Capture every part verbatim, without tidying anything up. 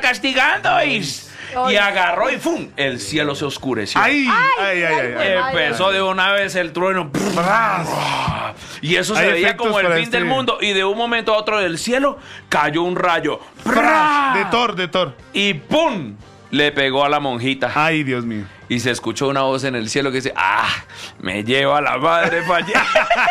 castigando y, y agarró y ¡fum! El cielo se oscureció. ¡Ay! ¡Ay, ay, ay! ay. Empezó de una vez el trueno. Y eso se Hay veía efectos como el para fin este- del mundo. Y de un momento a otro del cielo cayó un rayo. De Thor, de Thor. Y ¡pum! Le pegó a la monjita. Ay, Dios mío. Y se escuchó una voz en el cielo que dice: ¡ah! Me lleva la madre para allá.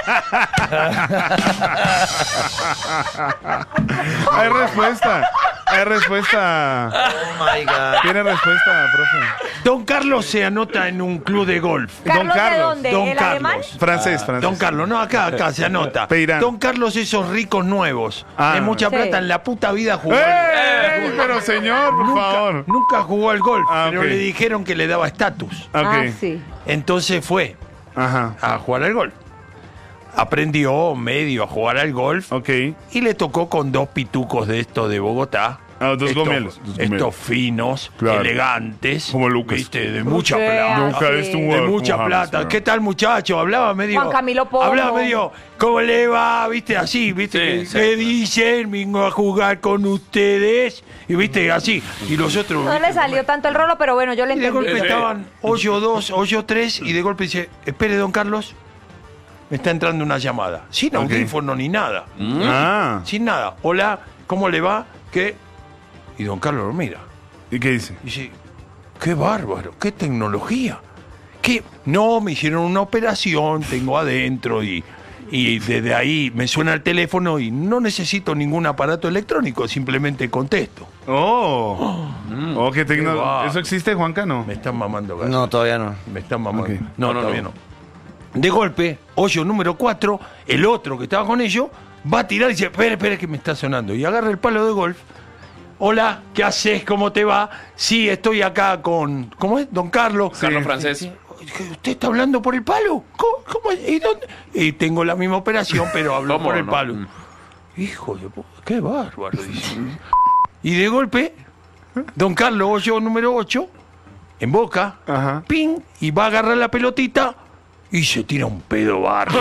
Hay respuesta. Hay respuesta. Oh my God. Tiene respuesta, profe. Don Carlos se anota en un club de golf. ¿Carlos Don Carlos. de dónde? Don ¿El Carlos. alemán? Francés, francés. Don Carlos, no, acá, acá se anota. Peirán. Don Carlos, esos ricos nuevos, Ah. de mucha Sí. plata, en la puta vida jugó. ¡Eh! Pero señor, por nunca, favor. nunca jugó al golf, Ah, pero ok. le dijeron que le daba estatus. Ok. Ah, sí. Entonces fue Ajá. a jugar al golf. Aprendió medio a jugar al golf Ok. y le tocó con dos pitucos de estos de Bogotá. Ah, dos estos, gomelos, dos gomelos. estos finos, Claro. elegantes, Como Lucas. ¿viste? De mucha Lucas. plata. Nunca he visto un De jugador mucha como James, plata. ¿no? ¿Qué tal, muchacho? Hablaba medio. Juan Camilo Pombo. Hablaba medio. ¿Cómo le va? ¿Viste? Así, ¿viste? Sí, ¿Qué, sí. qué dicen? Vengo a jugar con ustedes. Y ¿viste? Así. Y los otros. No ¿viste? le salió tanto el rolo, pero bueno, yo le Y de entendí. golpe Sí. estaban hoyo dos, hoyo tres. Y de golpe dice: espere, don Carlos. Me está entrando una llamada. Sin Ok. audífono ni nada. Ah. Sin nada. Hola, ¿cómo le va? ¿Qué? Y don Carlos lo mira. ¿Y qué dice? Dice, qué bárbaro, qué tecnología. ¿Qué? No, me hicieron una operación, tengo adentro y, y desde ahí me suena el teléfono y no necesito ningún aparato electrónico, simplemente contesto. Oh. Oh, qué Qué tecno... va. ¿Eso existe, Juanca? No. Me están mamando gallo. No, todavía no. Me están mamando. Ok. No, No, no, todavía no. no. De golpe, hoyo número cuatro, el otro que estaba con ellos, va a tirar y dice, espera, espera que me está sonando. Y agarra el palo de golf. Hola, ¿qué haces? ¿Cómo te va? Sí, estoy acá con... ¿Cómo es? Don Carlos. Carlos Francés. ¿Usted está hablando por el palo? ¿Cómo, cómo es? ¿Y dónde? Y tengo la misma operación, pero hablo ¿Cómo por el no? palo. Mm. Hijo de puta, qué bárbaro. Dice. Y de golpe, don Carlos, hoyo número ocho, en boca, Ajá. ping, y va a agarrar la pelotita y se tira un pedo bárbaro.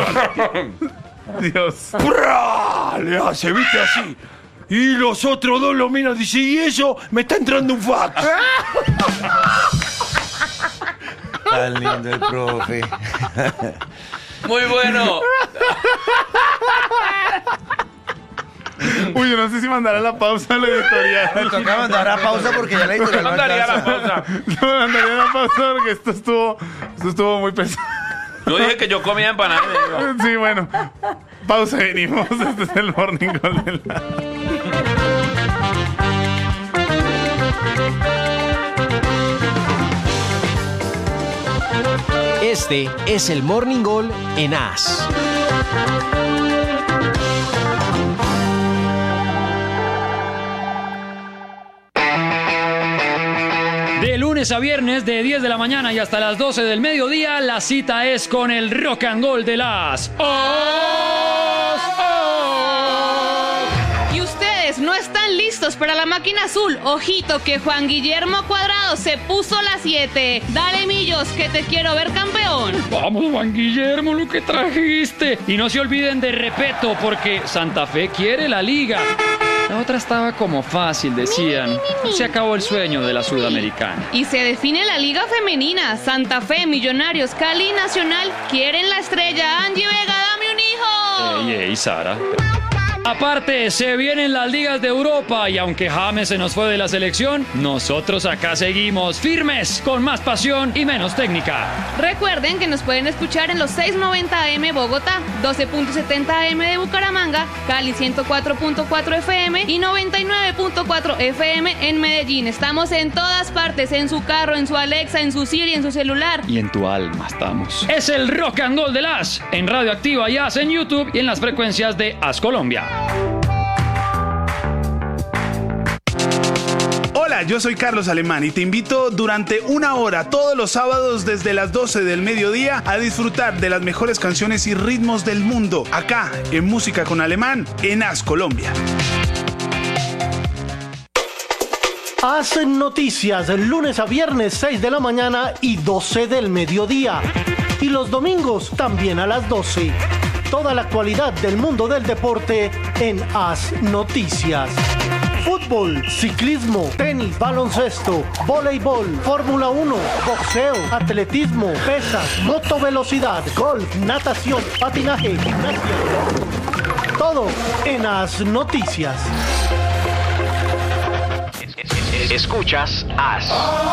Dios. ¡Prá! Le hace, viste, así. Y los otros dos lo miran y dicen, ¿y eso? Me está entrando un fax. Tan lindo el profe. Muy bueno. Uy, yo no sé si mandará la pausa a la editorial. Me toca mandar a pausa porque ya la editorial no Mandaría la alcanza. pausa. No, mandaría la pausa porque esto estuvo, esto estuvo muy pesado. Yo dije que yo comía empanada. y me digo, Sí, bueno. Pausa, venimos. Este es el Morning Call de la... Este es el Morning Call en As. De lunes a viernes, de diez de la mañana y hasta las doce del mediodía, la cita es con el rock and roll de las Os. Y ustedes no están listos para la máquina azul. Ojito que Juan Guillermo Cuadrado se puso las siete. Dale, Millos, que te quiero ver campeón. Vamos, Juan Guillermo, lo que trajiste. Y no se olviden de Repeto, porque Santa Fe quiere la liga. La otra estaba como fácil, decían. Se acabó el sueño de la Sudamericana. Y se define la liga femenina. Santa Fe, Millonarios, Cali, Nacional quieren la estrella. Angie Vega, dame un hijo. Ey, ey, Sara. Aparte, se vienen las ligas de Europa y aunque James se nos fue de la selección, nosotros acá seguimos firmes, con más pasión y menos técnica. Recuerden que nos pueden escuchar en los seiscientos noventa A M Bogotá, doce punto setenta A M de Bucaramanga, Cali ciento cuatro punto cuatro F M y noventa y nueve punto cuatro F M en Medellín. Estamos en todas partes, en su carro, en su Alexa, en su Siri, en su celular. Y en tu alma estamos. Es el Rock and Roll de As, en Radio Activa y As en YouTube y en las frecuencias de As Colombia. Hola, yo soy Carlos Alemán y te invito durante una hora todos los sábados desde las doce del mediodía a disfrutar de las mejores canciones y ritmos del mundo acá en Música con Alemán en As Colombia. Hacen noticias lunes a viernes seis de la mañana y doce del mediodía. Y los domingos también a las doce. Toda la actualidad del mundo del deporte en As Noticias. fútbol, ciclismo, tenis, baloncesto, voleibol, Fórmula uno, boxeo, atletismo, pesas, motovelocidad, golf, natación, patinaje, gimnasia. Todo en As Noticias. Escuchas As.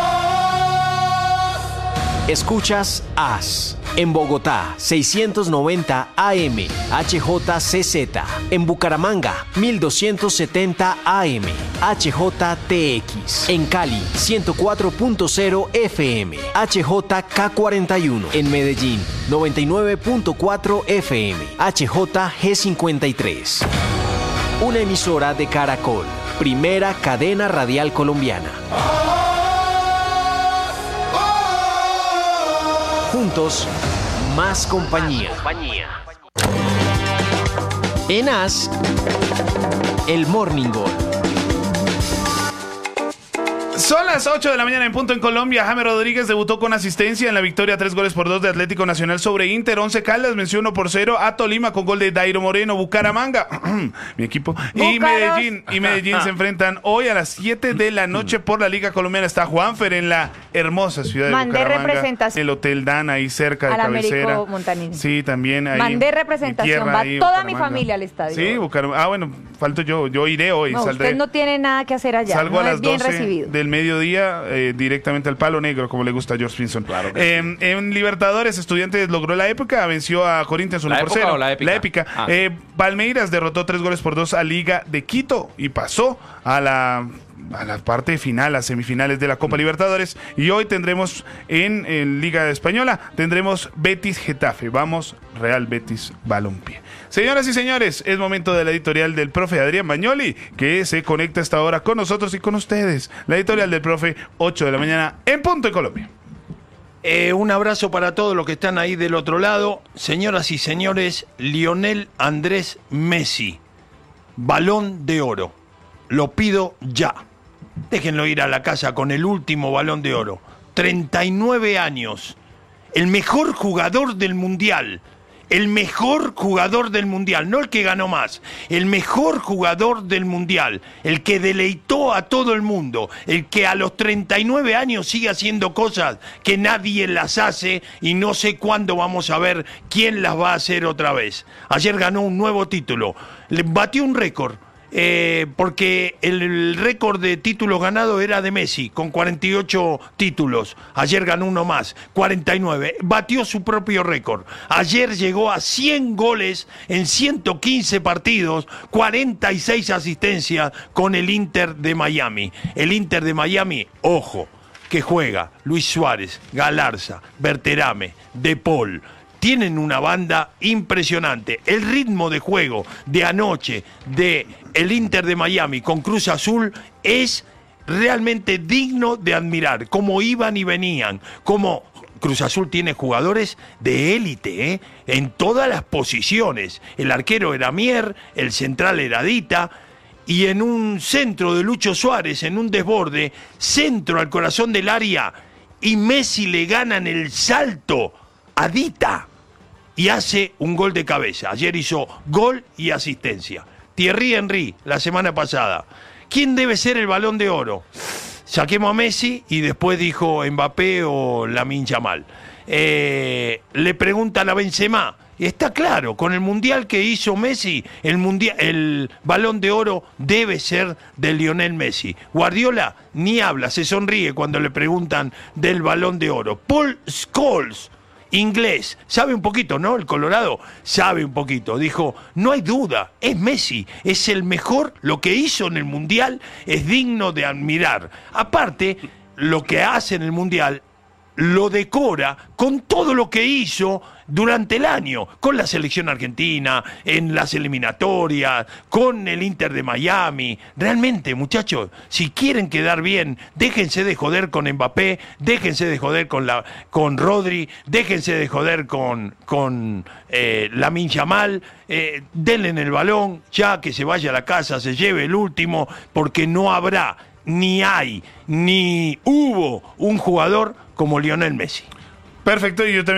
Escuchas As. En Bogotá, seiscientos noventa A M, H J C Z. En Bucaramanga, mil doscientos setenta A M, H J T X. En Cali, ciento cuatro punto cero F M, H J K cuarenta y uno. En Medellín, noventa y nueve punto cuatro F M, H J G cincuenta y tres. Una emisora de Caracol, primera cadena radial colombiana. Juntos, más compañía. En As, el Morning Goal. Son las ocho de la mañana en punto en Colombia. James Rodríguez debutó con asistencia en la victoria tres goles por dos de Atlético Nacional sobre Inter. Once Caldas venció uno por cero a Tolima con gol de Dairo Moreno. Bucaramanga, mi equipo, y Medellín, y Medellín se enfrentan hoy a las siete de la noche por la Liga Colombiana. Está Juanfer en la hermosa ciudad de Mandé Bucaramanga. representación. El Hotel Dan ahí cerca de Al cabecera. Américo Montanini. Sí, también ahí. Mandé representación. Va ahí, toda mi Bucaramanga. familia al estadio. Sí, Bucaramanga. Ah, bueno, falto yo. Yo iré hoy. No, saldré. usted no tiene nada que hacer allá. Salgo no a las es bien doce recibido. del mediodía eh, directamente al palo negro, como le gusta a George Pinson. Claro que eh, en Libertadores, Estudiantes logró la época, venció a Corinthians uno ¿La por época cero. o la épica? La épica. Ah. Eh, Palmeiras derrotó tres goles por dos a Liga de Quito y pasó a la a la parte final, a semifinales de la Copa Libertadores. Y hoy tendremos en, en Liga Española, tendremos Betis Getafe. Vamos, Real Betis Balompié. Señoras y señores, es momento de la editorial del profe Adrián Bagnoli, que se conecta hasta ahora con nosotros y con ustedes. La editorial del profe, ocho de la mañana, en punto en Colombia. Eh, un abrazo para todos los que están ahí del otro lado. Señoras y señores, Lionel Andrés Messi, Balón de Oro. Lo pido ya. Déjenlo ir a la casa con el último Balón de Oro. treinta y nueve años. El mejor jugador del Mundial. El mejor jugador del Mundial. No el que ganó más. El mejor jugador del Mundial. El que deleitó a todo el mundo. El que a los treinta y nueve años sigue haciendo cosas que nadie las hace y no sé cuándo vamos a ver quién las va a hacer otra vez. Ayer ganó un nuevo título. Le batió un récord. Eh, porque el, el récord de títulos ganados era de Messi, con cuarenta y ocho títulos. Ayer ganó uno más, cuarenta y nueve. Batió su propio récord. Ayer llegó a cien goles en ciento quince partidos, cuarenta y seis asistencias con el Inter de Miami. El Inter de Miami, ojo, que juega Luis Suárez, Galarza, Berterame, De Paul. Tienen una banda impresionante. El ritmo de juego de anoche de el Inter de Miami con Cruz Azul es realmente digno de admirar. Cómo iban y venían, cómo Cruz Azul tiene jugadores de élite, ¿eh? En todas las posiciones. El arquero era Mier, el central era Dita, y en un centro de Lucho Suárez, en un desborde, centro al corazón del área, y Messi le gana en el salto a Dita. Y hace un gol de cabeza. Ayer hizo gol y asistencia. Thierry Henry, la semana pasada. ¿Quién debe ser el Balón de Oro? Saquemos a Messi y después dijo Mbappé o Lamine Yamal. Eh, le preguntan a Benzema. Y está claro, con el Mundial que hizo Messi, el, mundial, el Balón de Oro debe ser de Lionel Messi. Guardiola ni habla, se sonríe cuando le preguntan del Balón de Oro. Paul Scholes, inglés, sabe un poquito, ¿no? El Colorado sabe un poquito. Dijo, no hay duda, es Messi, es el mejor, lo que hizo en el Mundial es digno de admirar. Aparte, lo que hace en el Mundial lo decora con todo lo que hizo durante el año, con la selección argentina, en las eliminatorias, con el Inter de Miami. Realmente, muchachos, si quieren quedar bien, déjense de joder con Mbappé, déjense de joder con la con Rodri, déjense de joder con, con eh, Lamine Yamal, eh, denle en el balón, ya que se vaya a la casa, se lleve el último, porque no habrá, ni hay, ni hubo un jugador como Lionel Messi. Perfecto, y yo también